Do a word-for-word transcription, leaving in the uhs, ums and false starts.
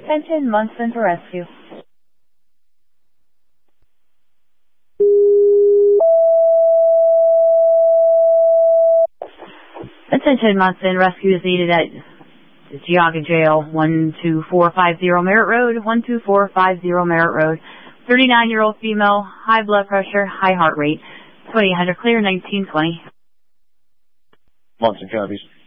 Attention, Munson to rescue. Attention, Munson, rescue is needed at Geauga Jail, one two four five zero Merritt Road, one two four five zero Merritt Road. thirty-nine-year-old female, high blood pressure, high heart rate. twenty-eight hundred clear, nineteen twenty. Munson copies.